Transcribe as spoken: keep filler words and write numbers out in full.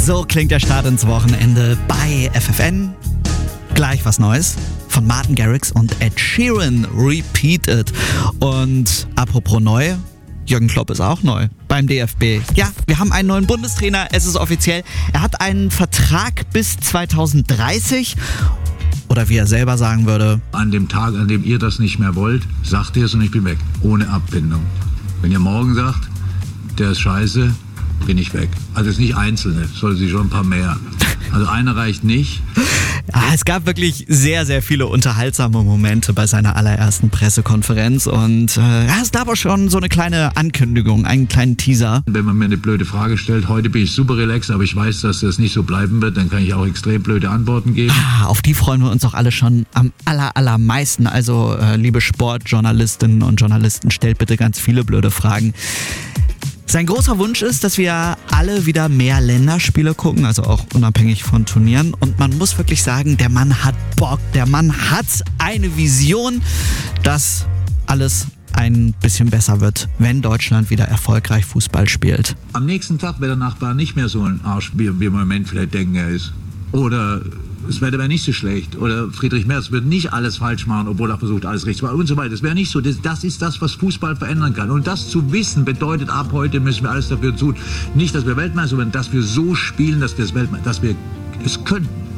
So klingt der Start ins Wochenende bei F F N. Gleich was Neues von Martin Garrix und Ed Sheeran, Repeat It. Und apropos neu, Jürgen Klopp ist auch neu beim D F B. Ja, wir haben einen neuen Bundestrainer, es ist offiziell. Er hat einen Vertrag bis zwanzig dreißig. Oder wie er selber sagen würde: An dem Tag, an dem ihr das nicht mehr wollt, sagt ihr es und ich bin weg. Ohne Abbindung. Wenn ihr morgen sagt, der ist scheiße, bin ich weg. Also es ist nicht Einzelne, soll sie schon ein paar mehr. Also einer reicht nicht. Ja, es gab wirklich sehr, sehr viele unterhaltsame Momente bei seiner allerersten Pressekonferenz. Und äh, ja, es gab auch schon so eine kleine Ankündigung, einen kleinen Teaser. Wenn man mir eine blöde Frage stellt, heute bin ich super relaxed, aber ich weiß, dass das nicht so bleiben wird, dann kann ich auch extrem blöde Antworten geben. Ah, auf die freuen wir uns auch alle schon am aller, allermeisten. Also, äh, liebe Sportjournalistinnen und Journalisten, stellt bitte ganz viele blöde Fragen. Sein großer Wunsch ist, dass wir alle wieder mehr Länderspiele gucken, also auch unabhängig von Turnieren. Und man muss wirklich sagen, der Mann hat Bock, der Mann hat eine Vision, dass alles ein bisschen besser wird, wenn Deutschland wieder erfolgreich Fußball spielt. Am nächsten Tag wird der Nachbar nicht mehr so ein Arsch, wie wir im Moment vielleicht denken, er ist. Oder das Wetter wäre nicht so schlecht. Oder Friedrich Merz wird nicht alles falsch machen, obwohl er versucht, alles richtig zu machen und so weiter. Das wäre nicht so. Das, das ist das, was Fußball verändern kann. Und das zu wissen bedeutet, ab heute müssen wir alles dafür tun. Nicht, dass wir Weltmeister werden, dass wir so spielen, dass wir es Weltmeister, dass wir es können.